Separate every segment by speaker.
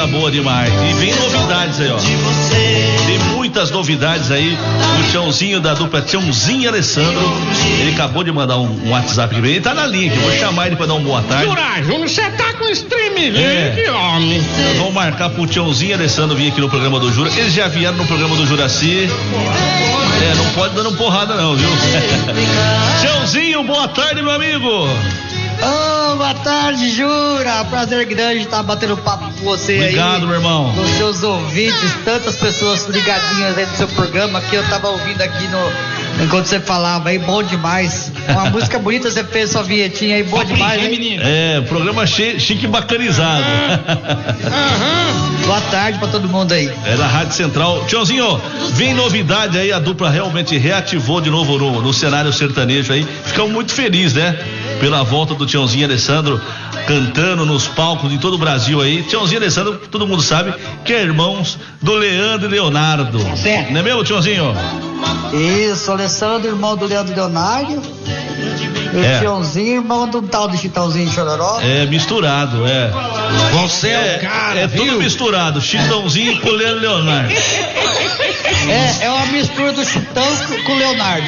Speaker 1: coisa boa demais. E vem novidades aí, ó. Tem muitas novidades aí. O Tiãozinho da dupla Tiãozinho Alessandro, ele acabou de mandar um WhatsApp aqui. Ele tá na linha aqui, vou chamar ele pra dar uma boa tarde.
Speaker 2: Júnior, você tá com stream, que homem.
Speaker 1: Nós vamos marcar pro Tiãozinho Alessandro vir aqui no programa do Jura. Eles já vieram no programa do Juraci. Não pode dando porrada não, viu? Tiãozinho, boa tarde, meu amigo.
Speaker 3: Boa tarde, Jura. Prazer grande estar batendo papo com você.
Speaker 1: Obrigado,
Speaker 3: aí,
Speaker 1: meu irmão.
Speaker 3: Com seus ouvintes, tantas pessoas ligadinhas aí no seu programa que eu tava ouvindo aqui enquanto você falava aí, bom demais. Uma música bonita, você fez sua vinhetinha aí, bom demais, hein?
Speaker 1: Programa chique e bacanizado.
Speaker 3: Boa tarde pra todo mundo aí.
Speaker 1: É da Rádio Central. Tiãozinho, vem novidade aí, a dupla realmente reativou de novo no cenário sertanejo aí. Ficamos muito felizes, né? Pela volta do Tiãozinho Alessandro cantando nos palcos em todo o Brasil aí. Tiãozinho Alessandro, todo mundo sabe que é irmãos do Leandro e Leonardo.
Speaker 3: Certo.
Speaker 1: Não é mesmo, Tiãozinho?
Speaker 3: Isso, Alessandro, irmão do Leandro e Leonardo. E Tiãozinho, irmão do tal de Chitãozinho e Chororó.
Speaker 1: Misturado,
Speaker 2: Você é o cara,
Speaker 1: é tudo misturado, Chitãozinho com o Leandro e Leonardo.
Speaker 3: É uma mistura do Chitão com o Leonardo.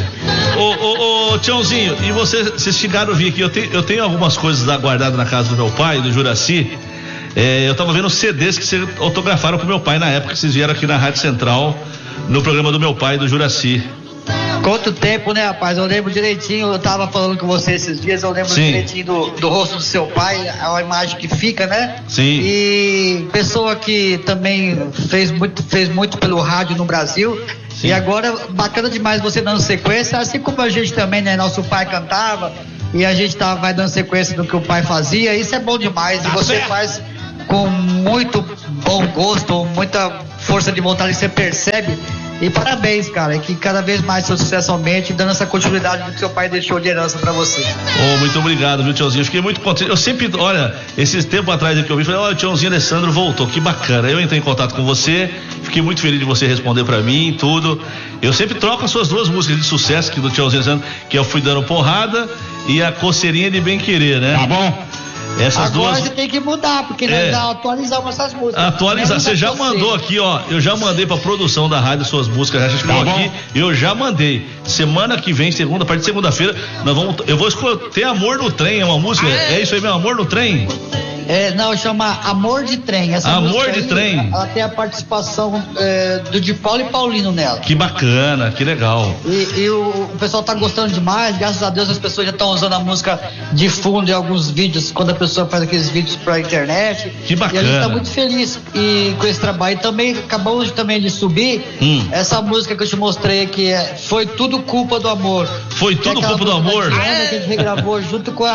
Speaker 1: Ô Tiãozinho, e vocês chegaram a vir aqui, eu tenho algumas coisas guardadas na casa do meu pai, do Juraci. Eu tava vendo os CDs que vocês autografaram pro meu pai na época que vocês vieram aqui na Rádio Central, no programa do meu pai, do Juraci.
Speaker 3: Quanto tempo, né, rapaz? Eu lembro direitinho, eu tava falando com você esses dias, eu lembro direitinho do rosto do seu pai, é uma imagem que fica, né?
Speaker 1: Sim.
Speaker 3: E pessoa que também fez muito pelo rádio no Brasil. Sim. E agora, bacana demais você dando sequência, assim como a gente também, né? Nosso pai cantava e a gente vai dando sequência do que o pai fazia, isso é bom demais. E você faz com muito bom gosto, muita força de vontade que você percebe. E parabéns, cara, que cada vez mais seu sucesso aumente, dando essa continuidade do que seu pai deixou de herança pra você.
Speaker 1: Muito obrigado, viu, Tiãozinho? Eu fiquei muito contente. Eu sempre, olha, esses tempos atrás que eu vi, falei, olha, o Tiãozinho Alessandro voltou, que bacana. Eu entrei em contato com você, fiquei muito feliz de você responder pra mim, tudo. Eu sempre troco as suas duas músicas de sucesso aqui do Tiãozinho Alessandro, que eu Fui Dando Porrada e a Coceirinha de Bem Querer, né?
Speaker 2: Tá bom.
Speaker 1: Essas
Speaker 3: agora
Speaker 1: duas...
Speaker 3: você tem que mudar, porque nós já atualizamos essas músicas.
Speaker 1: Atualizar, você já mandou aqui, ó. Eu já mandei pra produção da rádio suas músicas, já chegou aqui, eu já mandei. Semana que vem, a partir de segunda-feira, eu vou escolher. Tem Amor no Trem, é uma música? É isso aí mesmo, Amor no Trem?
Speaker 3: Não, chama Amor de Trem. Essa
Speaker 1: Amor de
Speaker 3: aí,
Speaker 1: Trem.
Speaker 3: Ela tem a participação do de Paulo e Paulino nela.
Speaker 1: Que bacana, que legal.
Speaker 3: E o pessoal tá gostando demais, graças a Deus as pessoas já estão usando a música de fundo em alguns vídeos, quando a pessoa faz aqueles vídeos pra internet.
Speaker 1: Que bacana.
Speaker 3: E a gente tá muito feliz com esse trabalho. E também acabamos de subir essa música que eu te mostrei aqui, Foi Tudo Culpa do Amor.
Speaker 1: Foi Tudo Culpa do Amor?
Speaker 3: Que a gente regravou junto com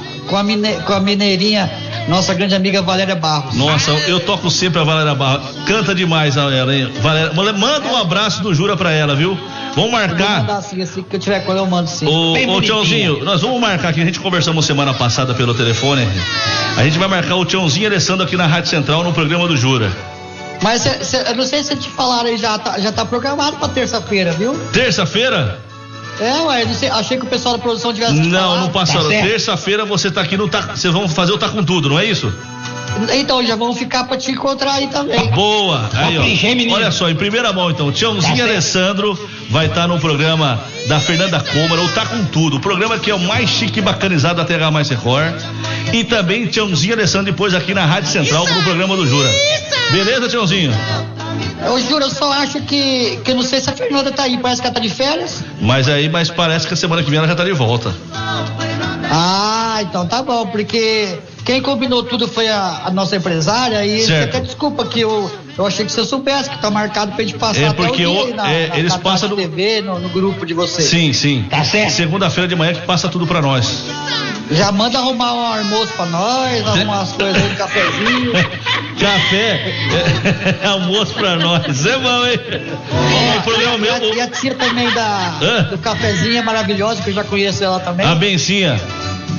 Speaker 3: a mineirinha, nossa grande amiga Valéria Barros.
Speaker 1: Nossa, eu toco sempre a Valéria Barros. Canta demais a ela, hein? Valéria, manda um abraço do Jura pra ela, viu? Vamos marcar.
Speaker 3: Eu vou mandar assim que eu tiver quando eu mando sim.
Speaker 1: Ô Tiãozinho, nós vamos marcar aqui, a gente conversamos semana passada pelo telefone. A gente vai marcar o Tiãozinho Alessandro aqui na Rádio Central no programa do Jura.
Speaker 3: Mas eu não sei se te falaram aí, já tá programado pra terça-feira, viu?
Speaker 1: Terça-feira?
Speaker 3: Não sei, achei que o pessoal da produção tivesse te falado.
Speaker 1: Não passaram.
Speaker 3: Tá,
Speaker 1: terça-feira você tá aqui, vocês vão fazer o Tá Com Tudo, não é isso?
Speaker 3: Então, já vamos ficar pra te encontrar aí também.
Speaker 1: Boa! Aí, ó. Olha só, em primeira mão então, Tiãozinho Alessandro vai estar no programa da Fernanda Câmara, o Tá Com Tudo, o programa que é o mais chique e bacanizado da TH Mais Record. E também Tiãozinho Alessandro depois aqui na Rádio Central no programa do Jura. Beleza, Tiãozinho?
Speaker 3: Eu juro, eu só acho que eu não sei se a Fernanda tá aí, parece que ela tá de férias.
Speaker 1: Mas parece que a semana que vem ela já tá de volta.
Speaker 3: Então tá bom, porque quem combinou tudo foi a nossa empresária e até desculpa que eu achei que você soubesse que tá marcado pra gente passar
Speaker 1: porque eles passam
Speaker 3: no TV, no grupo de vocês.
Speaker 1: Sim.
Speaker 3: Tá certo?
Speaker 1: Segunda-feira de manhã que passa tudo pra nós.
Speaker 3: Já manda arrumar um almoço pra nós, arrumar as coisas aí, um cafezinho.
Speaker 1: Café, almoço pra nós, é bom, hein? O programa meu.
Speaker 3: E a tia também do cafezinho é maravilhosa, que eu já conheço ela também.
Speaker 1: A Bencinha.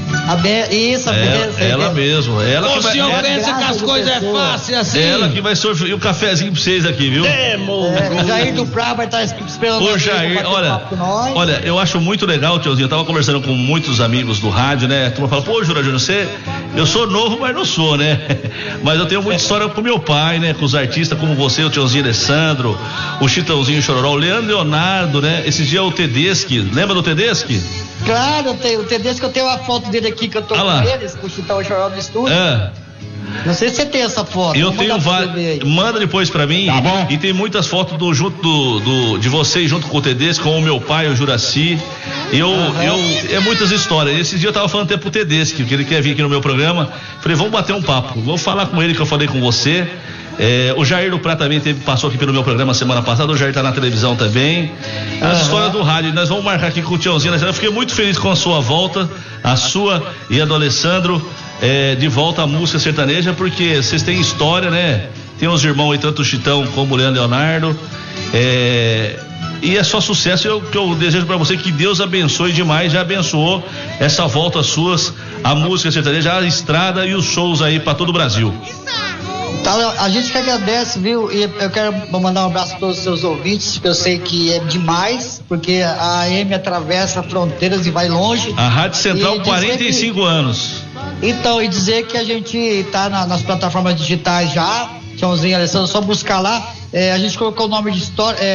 Speaker 3: Isso,
Speaker 1: ela mesmo. Ela que
Speaker 2: O senhor
Speaker 1: vai,
Speaker 2: pensa que as coisas é fácil assim?
Speaker 1: ela que vai sorver o cafezinho pra vocês aqui, viu?
Speaker 3: O Jair do Prá vai estar esperando.
Speaker 1: Ô Jair, olha, eu acho muito legal, tiozinho. Eu tava conversando com muitos amigos do rádio, né? A turma fala, pô, Jura Júnior, eu sou novo, mas não sou, né? Mas eu tenho muita história com meu pai, né? Com os artistas como você, o tiozinho Alessandro, o Chitãozinho Chororó, o Leandro Leonardo, né? Esse dia o Tedeschi, lembra do Tedeschi?
Speaker 3: Claro, o Tedeschi, que eu tenho uma foto dele aqui que eu tô com eles, com o Chitão Chororó no estúdio. Não sei se você tem essa foto.
Speaker 1: Eu tenho várias. Manda depois pra mim.
Speaker 2: Tá bom.
Speaker 1: E tem muitas fotos de vocês junto com o Tedeschi, com o meu pai, o Juraci. É muitas histórias. Esse dia eu tava falando até pro Tedeschi, que ele quer vir aqui no meu programa. Falei, vamos bater um papo. Vou falar com ele que eu falei com você. O Jair do Prá também passou aqui pelo meu programa semana passada. O Jair tá na televisão também. As histórias do rádio, nós vamos marcar aqui com o tiozinho. Eu fiquei muito feliz com a sua volta, a sua e a do Alessandro, de volta à música sertaneja, porque vocês têm história, né? Tem uns irmãos aí, tanto o Chitão como o Leandro Leonardo. E é só sucesso. Que eu desejo pra você que Deus abençoe demais. Já abençoou essa volta suas, a música sertaneja, a estrada e os shows aí pra todo o Brasil.
Speaker 3: A gente que agradece, viu? E eu quero mandar um abraço a todos os seus ouvintes, que eu sei que é demais, porque a AM atravessa fronteiras e vai longe.
Speaker 1: A Rádio Central, 45 anos.
Speaker 3: Então, e dizer que a gente tá nas plataformas digitais já, Tchãozinho, Alessandro, só buscar lá. A gente colocou o nome de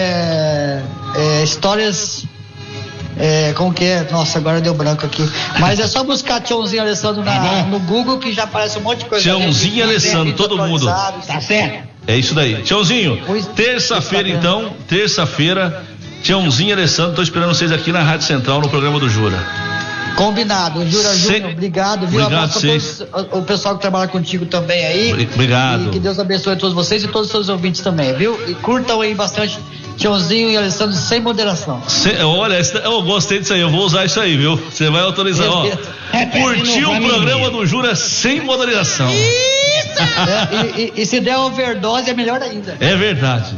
Speaker 3: histórias. Como que é? Nossa, agora deu branco aqui. Mas é só buscar Tchãozinho Alessandro no Google, que já aparece um monte de coisa.
Speaker 1: Tchãozinho Alessandro, todo mundo.
Speaker 3: Tá certo?
Speaker 1: É isso daí. Tchãozinho, terça-feira, Tchãozinho Alessandro, tô esperando vocês aqui na Rádio Central, no programa do Jura.
Speaker 3: Combinado. Jura Júnior, obrigado, viu?
Speaker 1: Obrigado a
Speaker 3: todos, o pessoal que trabalha contigo também aí.
Speaker 1: Obrigado.
Speaker 3: E que Deus abençoe todos vocês e todos os seus ouvintes também, viu? E curtam aí bastante Tchãozinho e Alessandro sem moderação.
Speaker 1: Olha, eu gostei disso aí, eu vou usar isso aí, viu? Você vai autorizar, ó. Curtiu o programa do Jura sem moderação.
Speaker 3: E se der overdose é melhor ainda.
Speaker 1: É verdade.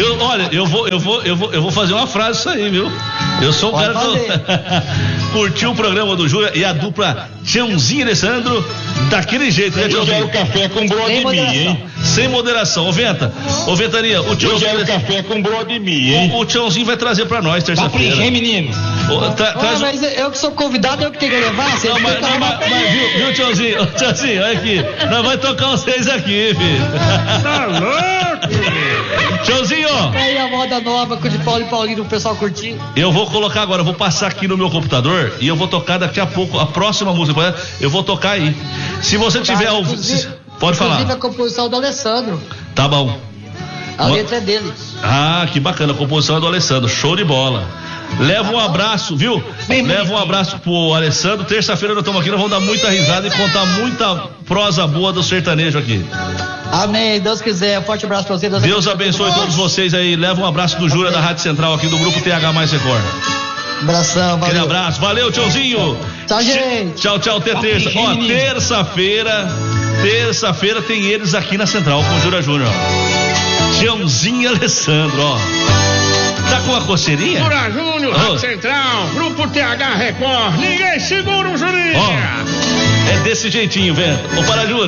Speaker 1: Eu vou fazer uma frase isso aí, viu? Eu sou o cara do... Curtiu o programa do Jura e a dupla Tchãozinho e Alessandro daquele jeito, né, Tchãozinho?
Speaker 2: Eu quero café com broa de mim, hein?
Speaker 1: Sem moderação. Ô Ventania, o Tchãozinho...
Speaker 2: Eu quero café com broa de mim, hein?
Speaker 1: O Tchãozinho vai trazer pra nós terça-feira.
Speaker 2: Hein, menino?
Speaker 3: Mas eu que sou convidado, eu que tenho que levar.
Speaker 1: Viu, Tchãozinho? Tchãozinho, olha aqui. Nós vamos tocar vocês aqui, filho.
Speaker 2: Tá louco?
Speaker 1: Tchãozinho!
Speaker 3: Aí a moda nova com o de Paulo e Paulinho, o pessoal curtir.
Speaker 1: Eu vou colocar agora, eu vou passar aqui no meu computador e eu vou tocar daqui a pouco a próxima música. Eu vou tocar aí. Se você tiver... Pode falar.
Speaker 3: Inclusive a composição do Alessandro.
Speaker 1: Tá bom.
Speaker 3: A letra é dele.
Speaker 1: Ah, que bacana, a composição é do Alessandro. Show de bola. Leva um abraço, viu? Leva um abraço pro Alessandro. Terça-feira nós estamos aqui, nós vamos dar muita risada e contar muita prosa boa do sertanejo aqui.
Speaker 3: Amém, Deus quiser. Forte abraço pra você.
Speaker 1: Deus abençoe todos vocês aí. Leva um abraço do Jura da Rádio Central aqui do Grupo TH Mais Record.
Speaker 3: Abração, valeu.
Speaker 1: Aquele abraço, valeu, Tchãozinho.
Speaker 3: Tchau, gente.
Speaker 1: Tchau, até terça. Ó, terça-feira tem eles aqui na Central com o Jura Júnior. Tchãozinho e Alessandro, ó. Tá com a coceirinha?
Speaker 2: Jura Júnior, Rádio Central, Grupo TH Record, ninguém segura o Jurinha.
Speaker 1: Ó, é desse jeitinho, velho. Ô, Parajura.